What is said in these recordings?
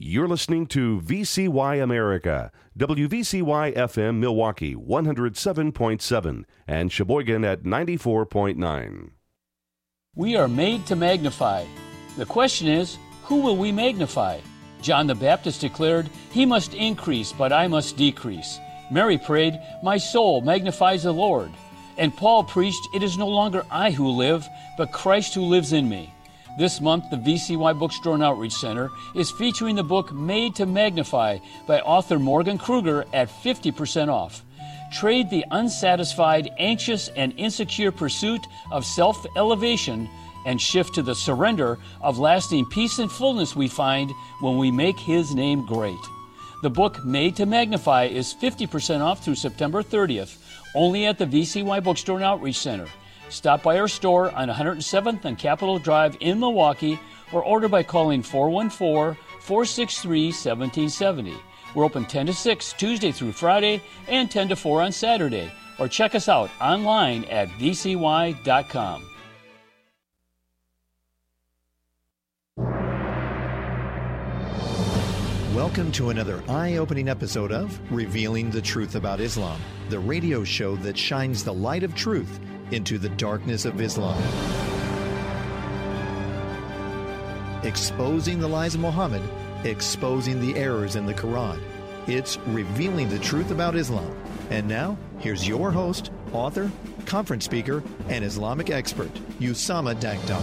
You're listening to VCY America, WVCY FM Milwaukee 107.7 and Sheboygan at 94.9. We are made to magnify. The question is, who will we magnify? John the Baptist declared, "He must increase, but I must decrease." Mary prayed, "My soul magnifies the Lord." And Paul preached, "It is no longer I who live, but Christ who lives in me." This month, the VCY Bookstore and Outreach Center is featuring the book Made to Magnify by author Morgan Kruger at 50% off. Trade the unsatisfied, anxious, and insecure pursuit of self-elevation and shift to the surrender of lasting peace and fullness we find when we make His name great. The book Made to Magnify is 50% off through September 30th, only at the VCY Bookstore and Outreach Center. Stop by our store on 107th and Capitol Drive in Milwaukee or order by calling 414-463-1770. We're open 10 to 6 Tuesday through Friday and 10 to 4 on Saturday. Or check us out online at vcy.com. Welcome to another eye-opening episode of Revealing the Truth About Islam, the radio show that shines the light of truth into the darkness of Islam. Exposing the lies of Muhammad, exposing the errors in the Quran. It's Revealing the Truth About Islam. And now, here's your host, author, conference speaker, and Islamic expert, Usama Dagdag.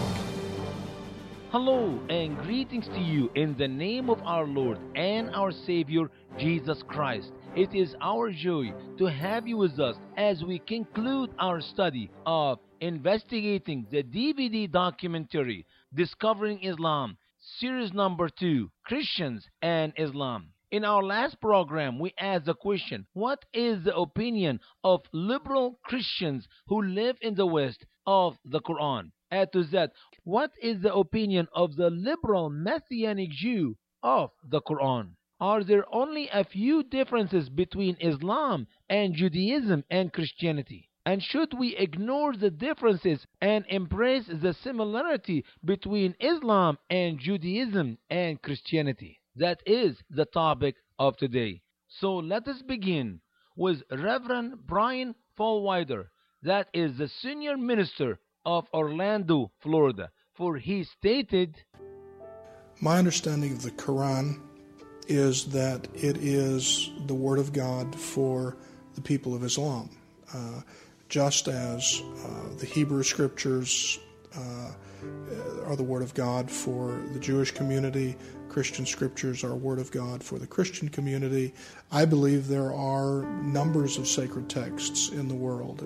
Hello and greetings to you in the name of our Lord and our Savior, Jesus Christ. It is our joy to have you with us as we conclude our study of investigating the DVD documentary, Discovering Islam, series number 2, Christians and Islam. In our last program, we asked the question, what is the opinion of liberal Christians who live in the West of the Quran? Add to that, what is the opinion of the liberal Messianic Jew of the Quran? Are there only a few differences between Islam and Judaism and Christianity? And should we ignore the differences and embrace the similarity between Islam and Judaism and Christianity? That is the topic of today. So let us begin with Reverend Brian Fallwider, that is the senior minister of Orlando, Florida, for he stated, "My understanding of the Quran is that it is the Word of God for the people of Islam, just as the Hebrew Scriptures are the Word of God for the Jewish community, Christian Scriptures are Word of God for the Christian community. I believe there are numbers of sacred texts in the world,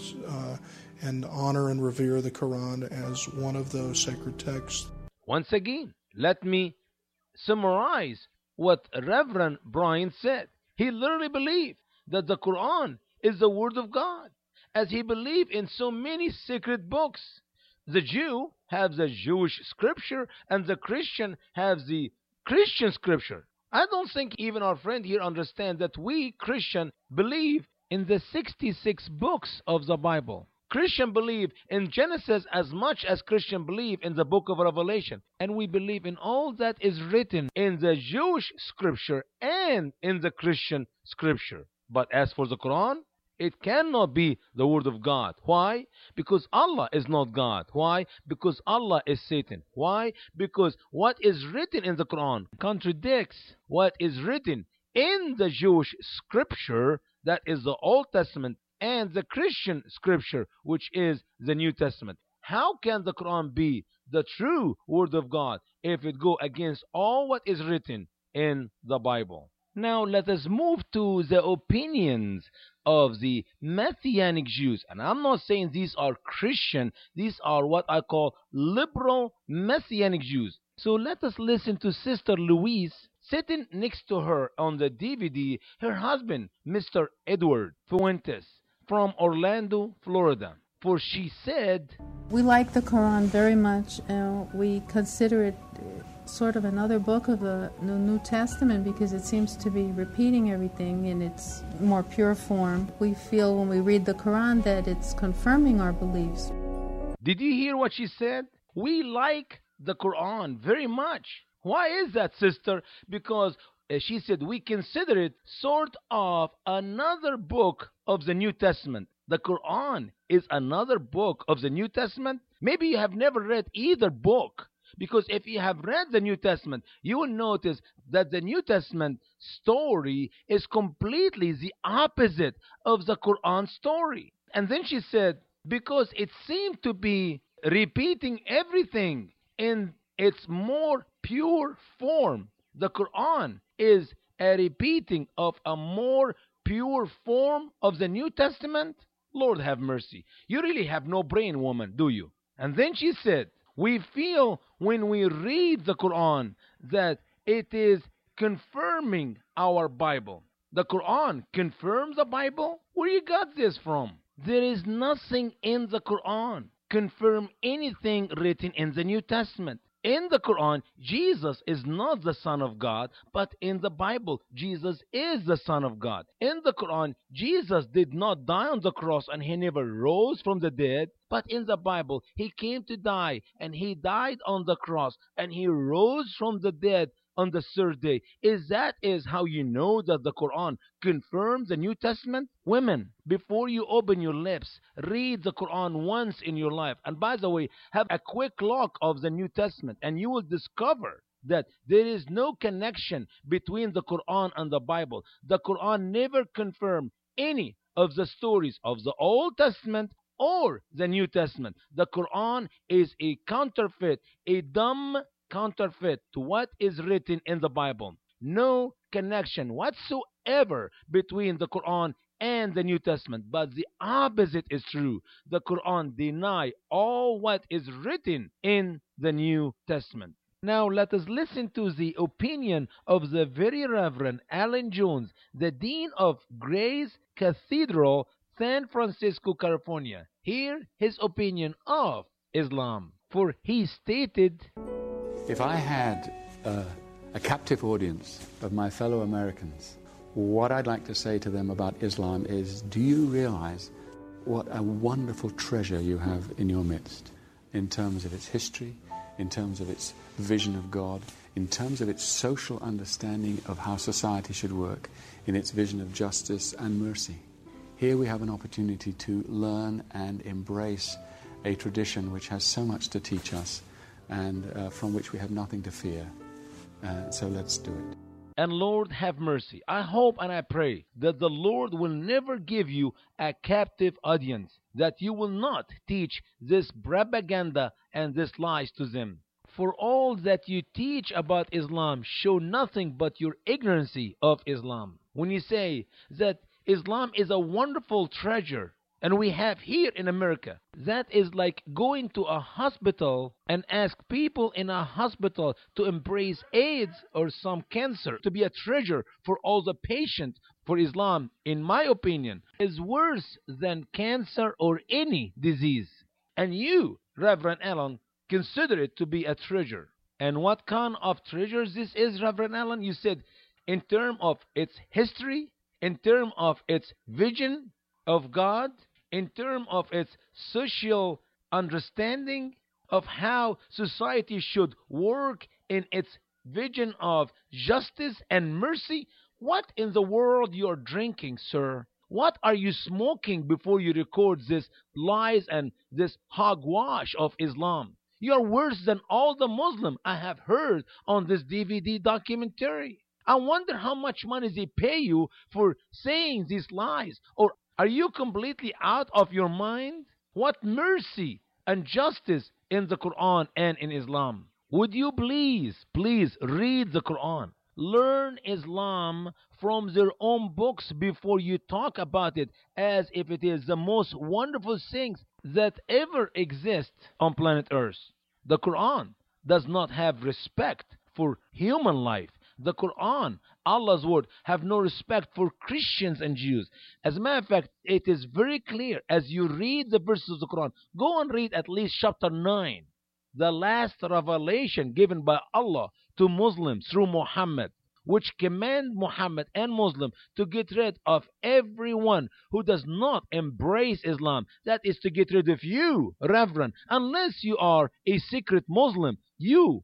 and honor and revere the Quran as one of those sacred texts." Once again, let me summarize what Reverend Brian said. He literally believed that the Quran is the Word of God, as he believed in so many sacred books. The Jew has the Jewish scripture and the Christian has the Christian scripture. I don't think even our friend here understands that we Christian believe in the 66 books of the Bible. Christian believe in Genesis as much as Christian believe in the book of Revelation. And we believe in all that is written in the Jewish scripture and in the Christian scripture. But as for the Quran, it cannot be the Word of God. Why? Because Allah is not God. Why? Because Allah is Satan. Why? Because what is written in the Quran contradicts what is written in the Jewish scripture, that is the Old Testament, and the Christian scripture, which is the New Testament. How can the Quran be the true Word of God if it go against all what is written in the Bible? Now let us move to the opinions of the Messianic Jews. And I'm not saying these are Christian, these are what I call liberal Messianic Jews. So let us listen to Sister Louise. Sitting next to her on the DVD, her husband, Mr. Edward Fuentes, from Orlando, Florida. For she said, "We like the Quran very much. We consider it sort of another book of the New Testament because it seems to be repeating everything in its more pure form. We feel when we read the Quran that it's confirming our beliefs." Did you hear what she said? We like the Quran very much. Why is that, sister? Because she said we consider it sort of another book of the New Testament. The Quran is another book of the New Testament. Maybe you have never read either book, because if you have read the New Testament, you will notice that the New Testament story is completely the opposite of the Quran story. And then she said, because it seemed to be repeating everything in its more pure form. The Quran is a repeating of a more pure form of the New Testament. Lord have mercy. You really have no brain, woman, do you? And then she said, we feel when we read the Quran that it is confirming our Bible. The Quran confirms the Bible? Where you got this from? There is nothing in the Quran confirm anything written in the New Testament. In the Quran, Jesus is not the Son of God, but in the Bible, Jesus is the Son of God. In the Quran, Jesus did not die on the cross and he never rose from the dead, but in the Bible, he came to die and he died on the cross and he rose from the dead on the third day. Is how you know that the Quran confirms the New Testament? Women, before you open your lips, read the Quran once in your life. And by the way, have a quick look of the New Testament and you will discover that there is no connection between the Quran and the Bible. The Quran never confirmed any of the stories of the Old Testament or the New Testament. The Quran is a counterfeit, a dumb counterfeit to what is written in the Bible. No connection whatsoever between the Quran and the New Testament. But the opposite is true. The Quran denies all what is written in the New Testament. Now let us listen to the opinion of the very Reverend Alan Jones, the Dean of Grace Cathedral, San Francisco, California. Hear his opinion of Islam. For he stated, if I had a captive audience of my fellow Americans, what I'd like to say to them about Islam is, do you realize what a wonderful treasure you have in your midst, in terms of its history, in terms of its vision of God, in terms of its social understanding of how society should work, in its vision of justice and mercy. Here we have an opportunity to learn and embrace a tradition which has so much to teach us, and from which we have nothing to fear. So let's do it. And Lord have mercy. I hope and I pray that the Lord will never give you a captive audience, that you will not teach this propaganda and this lies to them. For all that you teach about Islam show nothing but your ignorancy of Islam. When you say that Islam is a wonderful treasure, and we have here in America, that is like going to a hospital and ask people in a hospital to embrace AIDS or some cancer to be a treasure for all the patients. For Islam, in my opinion, is worse than cancer or any disease. And you, Reverend Allen, consider it to be a treasure. And what kind of treasures this is, Reverend Allen? You said in terms of its history, in terms of its vision of God, in terms of its social understanding of how society should work in its vision of justice and mercy. What in the world you are drinking, sir? What are you smoking before you record this lies and this hogwash of Islam? You are worse than all the Muslims I have heard on this DVD documentary. I wonder how much money they pay you for saying these lies. Or are you completely out of your mind? What mercy and justice in the Quran and in Islam. Would you please read the Quran. Learn Islam from their own books before you talk about it as if it is the most wonderful things that ever exist on planet Earth. The Quran does not have respect for human life. The Quran, Allah's word, have no respect for Christians and Jews. As a matter of fact, it is very clear as you read the verses of the Quran. Go and read at least chapter 9, the last revelation given by Allah to Muslims through Muhammad, which command Muhammad and Muslim to get rid of everyone who does not embrace Islam. That is to get rid of you, Reverend, unless you are a secret Muslim. You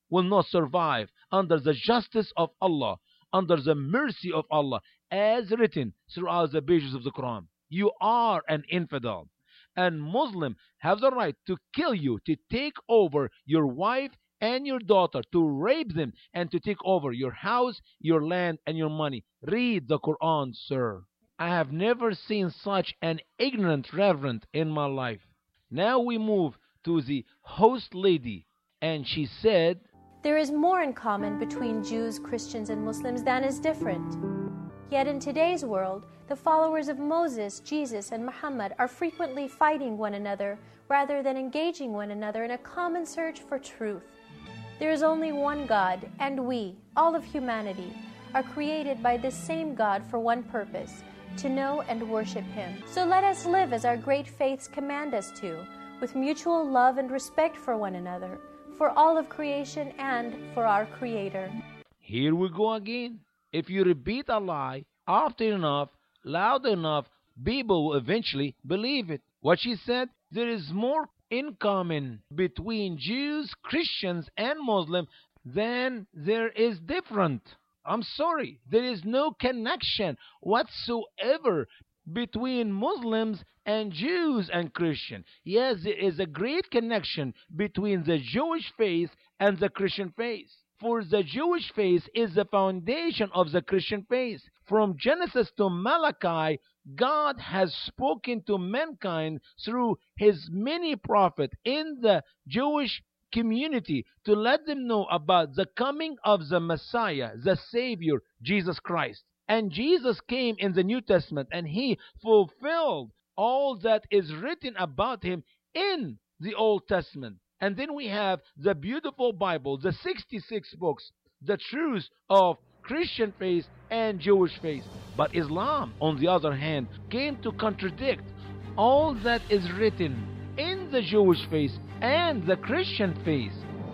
will not survive under the justice of Allah, under the mercy of Allah, as written throughout the pages of the Quran. You are an infidel, and Muslims have the right to kill you, to take over your wife and your daughter, to rape them, and to take over your house, your land, and your money. Read the Quran, sir. I have never seen such an ignorant reverend in my life. Now we move to the host lady, and she said, there is more in common between Jews, Christians, and Muslims than is different. Yet in today's world, the followers of Moses, Jesus, and Muhammad are frequently fighting one another rather than engaging one another in a common search for truth. There is only one God, and we, all of humanity, are created by this same God for one purpose, to know and worship Him. So let us live as our great faiths command us to, with mutual love and respect for one another, for all of creation and for our Creator. Here we go again. If you repeat a lie often enough, loud enough, people will eventually believe it. What she said, there is more in common between Jews, Christians, and Muslims than there is different. I'm sorry, there is no connection whatsoever between Muslims and Jews and Christians. Yes, there is a great connection between the Jewish faith and the Christian faith. For the Jewish faith is the foundation of the Christian faith. From Genesis to Malachi, God has spoken to mankind through His many prophets in the Jewish community to let them know about the coming of the Messiah, the Savior, Jesus Christ. And Jesus came in the New Testament, and He fulfilled all that is written about Him in the Old Testament. And then we have the beautiful Bible, the 66 books, the truths of Christian faith and Jewish faith. But Islam, on the other hand, came to contradict all that is written in the Jewish faith and the Christian faith.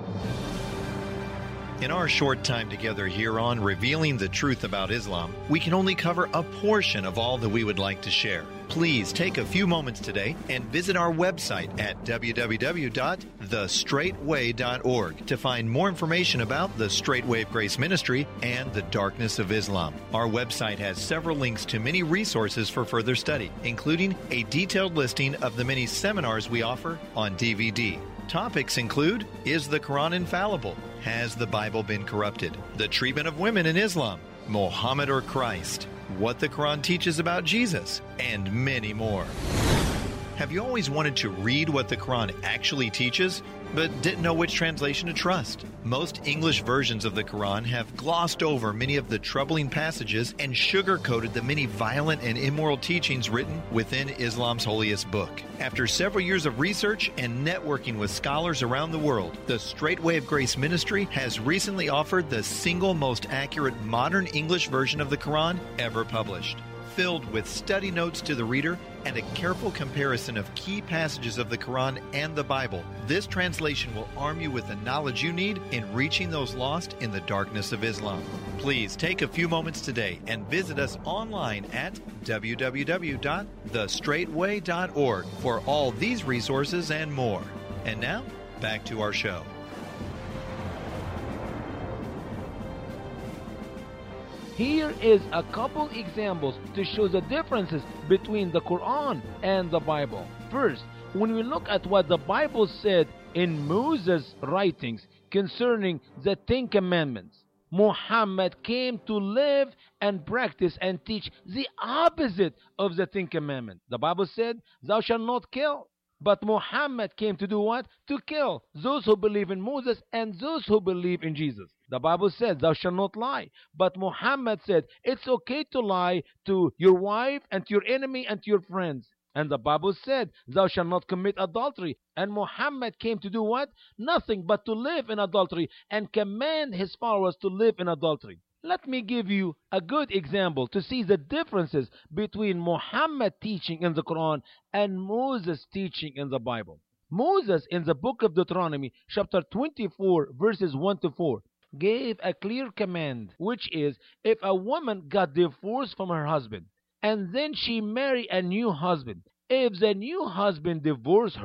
In our short time together here on Revealing the Truth About Islam, we can only cover a portion of all that we would like to share. Please take a few moments today and visit our website at www.thestraightway.org to find more information about the Straight Way of Grace Ministry and the Darkness of Islam. Our website has several links to many resources for further study, including a detailed listing of the many seminars we offer on DVD. Topics include, is the Quran infallible? Has the Bible been corrupted? The treatment of women in Islam, Muhammad or Christ, what the Quran teaches about Jesus, and many more. Have you always wanted to read what the Quran actually teaches, but didn't know which translation to trust? Most English versions of the Quran have glossed over many of the troubling passages and sugar-coated the many violent and immoral teachings written within Islam's holiest book. After several years of research and networking with scholars around the world, the Straight Way of Grace Ministry has recently offered the single most accurate modern English version of the Quran ever published. Filled with study notes to the reader and a careful comparison of key passages of the Quran and the Bible, this translation will arm you with the knowledge you need in reaching those lost in the darkness of Islam. Please take a few moments today and visit us online at www.thestraightway.org for all these resources and more. And now, back to our show. Here is a couple examples to show the differences between the Quran and the Bible. First, when we look at what the Bible said in Moses' writings concerning the Ten Commandments, Muhammad came to live and practice and teach the opposite of the Ten Commandments. The Bible said, "Thou shalt not kill." But Muhammad came to do what? To kill those who believe in Moses and those who believe in Jesus. The Bible said, "Thou shalt not lie." But Muhammad said, it's okay to lie to your wife and to your enemy and to your friends. And the Bible said, "Thou shalt not commit adultery." And Muhammad came to do what? Nothing but to live in adultery and command his followers to live in adultery. Let me give you a good example to see the differences between Muhammad teaching in the Quran and Moses teaching in the Bible. Moses, in the book of Deuteronomy, chapter 24, verses 1 to 4, gave a clear command, which is, if a woman got divorced from her husband, and then she married a new husband, if the new husband divorced her,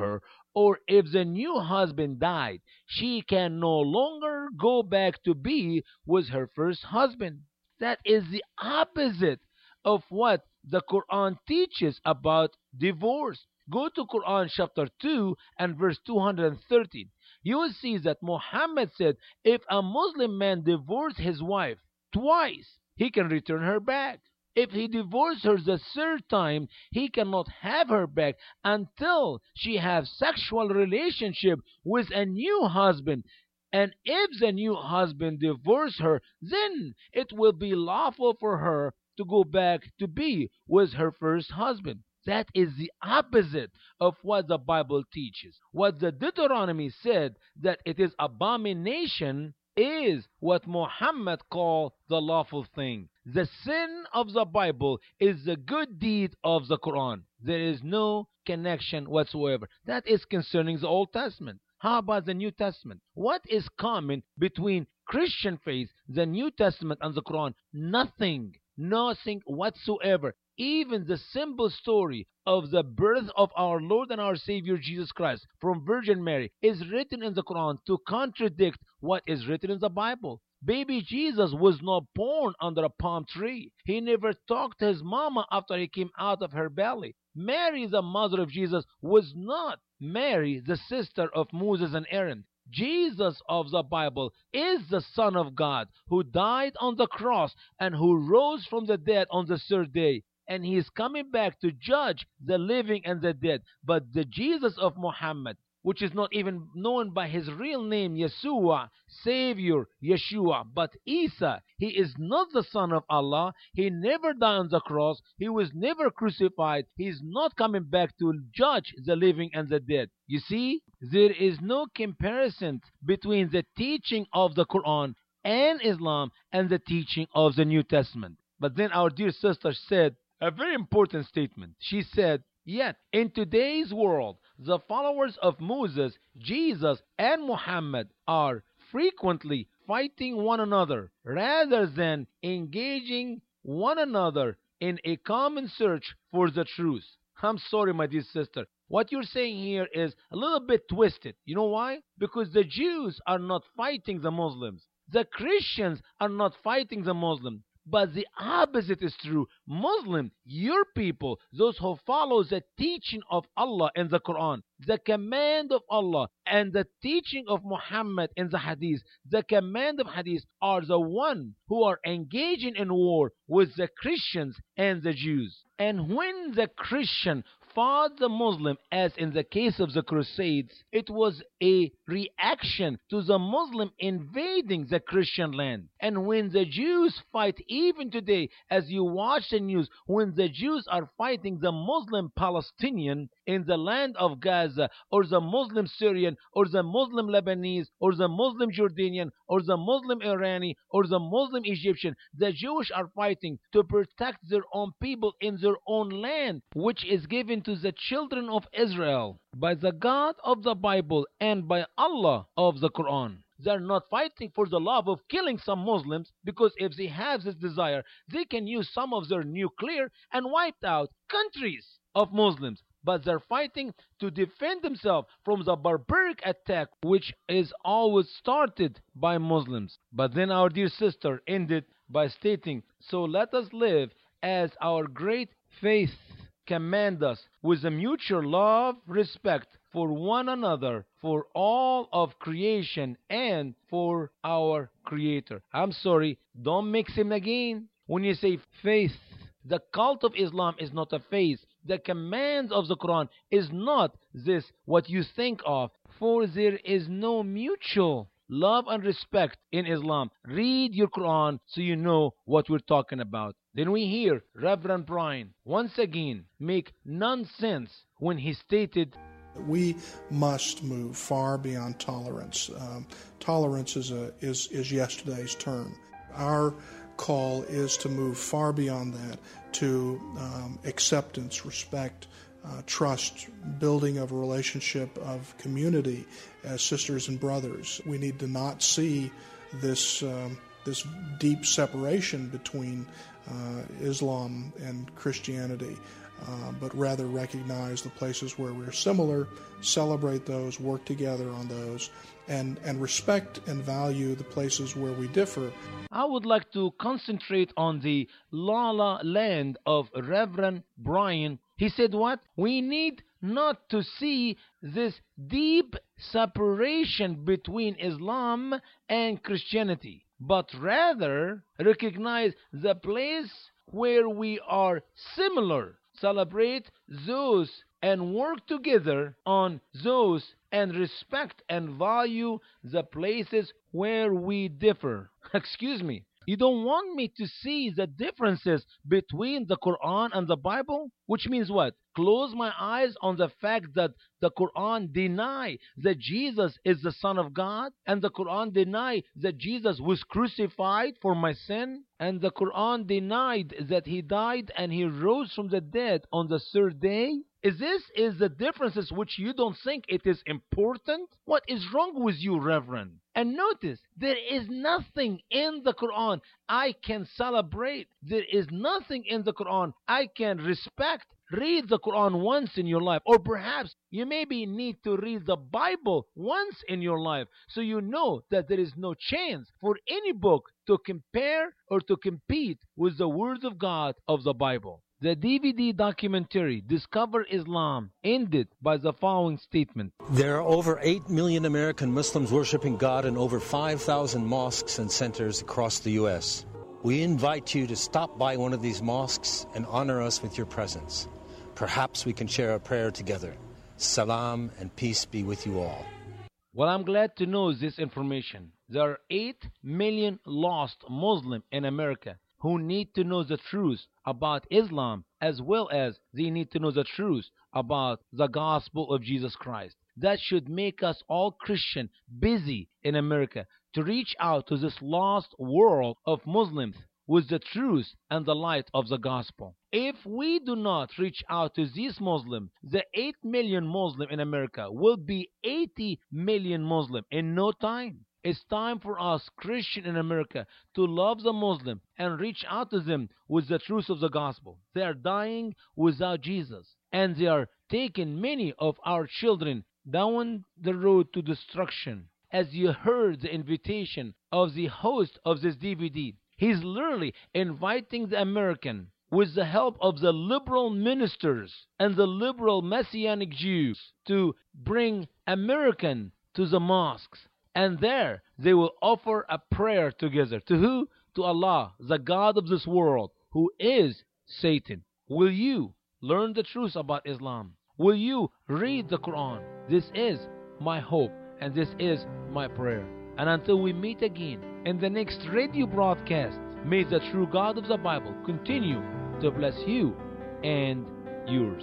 or if the new husband died, she can no longer go back to be with her first husband. That is the opposite of what the Quran teaches about divorce. Go to Quran chapter 2 and verse 213. You will see that Muhammad said, if a Muslim man divorced his wife twice, he can return her back. If he divorced her the third time, he cannot have her back until she has sexual relationship with a new husband. And if the new husband divorces her, then it will be lawful for her to go back to be with her first husband. That is the opposite of what the Bible teaches. What the Deuteronomy said that it is abomination is what Muhammad called the lawful thing. The sin of the Bible is the good deed of the Quran. There is no connection whatsoever. That is concerning the Old Testament. How about the New Testament? What is common between Christian faith, the New Testament, and the Quran? Nothing. Nothing whatsoever. Even the simple story of the birth of our Lord and our Savior Jesus Christ from Virgin Mary is written in the Quran to contradict what is written in the Bible. Baby Jesus was not born under a palm tree. He never talked to his mama after he came out of her belly. Mary, the mother of Jesus, was not Mary, the sister of Moses and Aaron. Jesus of the Bible is the Son of God who died on the cross and who rose from the dead on the third day. And he is coming back to judge the living and the dead. But the Jesus of Muhammad, which is not even known by his real name, Yeshua, Savior, Yeshua, but Isa, he is not the Son of Allah. He never died on the cross. He was never crucified. He is not coming back to judge the living and the dead. You see, there is no comparison between the teaching of the Quran and Islam and the teaching of the New Testament. But then our dear sister said a very important statement. She said, yet in today's world, the followers of Moses, Jesus, and Muhammad are frequently fighting one another rather than engaging one another in a common search for the truth. I'm sorry, my dear sister. What you're saying here is a little bit twisted. You know why? Because the Jews are not fighting the Muslims. The Christians are not fighting the Muslims. But the opposite is true. Muslim, your people, those who follow the teaching of Allah in the Quran, the command of Allah, and the teaching of Muhammad in the Hadith, the command of Hadith, are the one who are engaging in war with the Christians and the Jews. And when the Christian fought the Muslim, as in the case of the Crusades, it was a reaction to the Muslim invading the Christian land. And when the Jews fight even today, as you watch the news, when the Jews are fighting the Muslim Palestinian in the land of Gaza, or the Muslim Syrian, or the Muslim Lebanese, or the Muslim Jordanian, or the Muslim Irani, or the Muslim Egyptian, the Jewish are fighting to protect their own people in their own land, which is given to the children of Israel by the God of the Bible and by Allah of the Quran. They're not fighting for the love of killing some Muslims, because if they have this desire, they can use some of their nuclear and wipe out countries of Muslims. But they're fighting to defend themselves from the barbaric attack which is always started by Muslims. But then our dear sister ended by stating, so let us live as our great faith command us, with a mutual love, respect for one another, for all of creation, and for our Creator. I'm sorry, don't mix him again. When you say faith, the cult of Islam is not a faith. The commands of the Quran is not this what you think of, for there is no mutual love and respect in Islam. Read your Quran so you know what we're talking about. Then we hear Reverend Brian once again make nonsense when he stated, we must move far beyond tolerance. Tolerance is yesterday's term. Our call is to move far beyond that to acceptance, respect, trust, building of a relationship of community as sisters and brothers. We need to not see this deep separation between Islam and Christianity. but rather recognize the places where we're similar, celebrate those, work together on those, and respect and value the places where we differ. I would like to concentrate on the La La Land of Reverend Brian. He said what? We need not to see this deep separation between Islam and Christianity, but rather recognize the place where we are similar, celebrate those and work together on those, and respect and value the places where we differ. Excuse me. You don't want me to see the differences between the Quran and the Bible? Which means what? Close my eyes on the fact that the Quran deny that Jesus is the Son of God, and the Quran deny that Jesus was crucified for my sin, and the Quran denied that he died and he rose from the dead on the third day? This is the differences which you don't think it is important? What is wrong with you, Reverend? And notice, there is nothing in the Quran I can celebrate. There is nothing in the Quran I can respect. Read the Quran once in your life, or perhaps you maybe need to read the Bible once in your life, so you know that there is no chance for any book to compare or to compete with the Word of God of the Bible. The DVD documentary Discover Islam ended by the following statement. There are over 8 million American Muslims worshiping God in over 5,000 mosques and centers across the U.S. We invite you to stop by one of these mosques and honor us with your presence. Perhaps we can share a prayer together. Salam and peace be with you all. Well, I'm glad to know this information. There are 8 million lost Muslims in America who need to know the truth about Islam, as well as they need to know the truth about the gospel of Jesus Christ. That should make us all Christian busy in America to reach out to this lost world of Muslims with the truth and the light of the gospel. If we do not reach out to these Muslims, the 8 million Muslim in America will be 80 million Muslim in no time. It's time for us, Christian in America, to love the Muslim and reach out to them with the truth of the gospel. They are dying without Jesus, and they are taking many of our children down the road to destruction. As you heard the invitation of the host of this DVD, he's literally inviting the American, with the help of the liberal ministers and the liberal Messianic Jews, to bring American to the mosques. And there they will offer a prayer together. To who? To Allah, the God of this world, who is Satan. Will you learn the truth about Islam? Will you read the Quran? This is my hope, and this is my prayer. And until we meet again in the next radio broadcast, may the true God of the Bible continue to bless you and yours.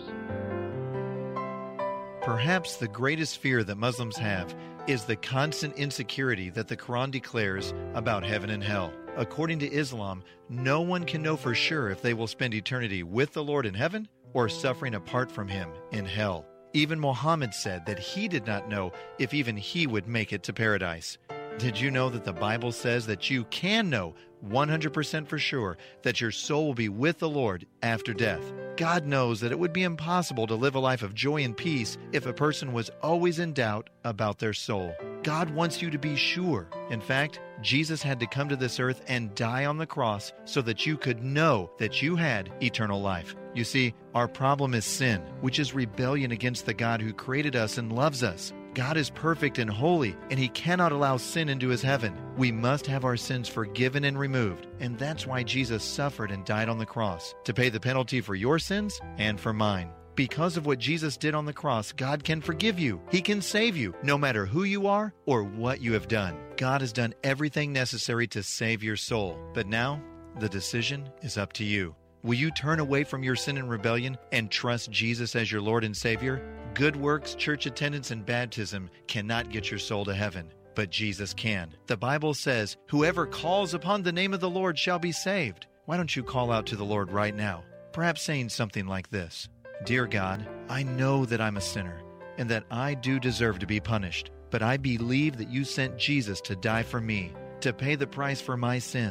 Perhaps the greatest fear that Muslims have is the constant insecurity that the Quran declares about heaven and hell. According to Islam, no one can know for sure if they will spend eternity with the Lord in heaven or suffering apart from Him in hell. Even Muhammad said that he did not know if even he would make it to paradise. Did you know that the Bible says that you can know 100% for sure that your soul will be with the Lord after death? God knows that it would be impossible to live a life of joy and peace if a person was always in doubt about their soul. God wants you to be sure. In fact, Jesus had to come to this earth and die on the cross so that you could know that you had eternal life. You see, our problem is sin, which is rebellion against the God who created us and loves us. God is perfect and holy, and He cannot allow sin into His heaven. We must have our sins forgiven and removed, and that's why Jesus suffered and died on the cross, to pay the penalty for your sins and for mine. Because of what Jesus did on the cross, God can forgive you. He can save you, no matter who you are or what you have done. God has done everything necessary to save your soul. But now, the decision is up to you. Will you turn away from your sin and rebellion and trust Jesus as your Lord and Savior? Good works, church attendance, and baptism cannot get your soul to heaven, but Jesus can. The Bible says, "Whoever calls upon the name of the Lord shall be saved." Why don't you call out to the Lord right now? Perhaps saying something like this: Dear God, I know that I'm a sinner and that I do deserve to be punished, but I believe that you sent Jesus to die for me, to pay the price for my sins.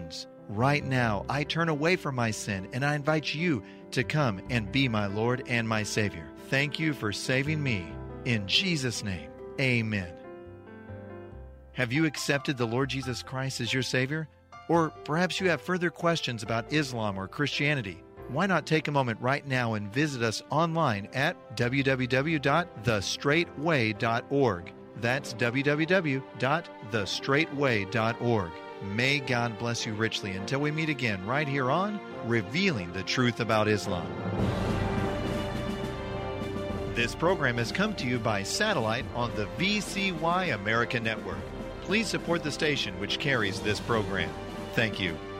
Right now, I turn away from my sin and I invite you to come and be my Lord and my Savior. Thank you for saving me. In Jesus' name, amen. Have you accepted the Lord Jesus Christ as your Savior? Or perhaps you have further questions about Islam or Christianity. Why not take a moment right now and visit us online at www.thestraightway.org. That's www.thestraightway.org. May God bless you richly until we meet again right here on Revealing the Truth About Islam. This program has come to you by satellite on the VCY America Network. Please support the station which carries this program. Thank you.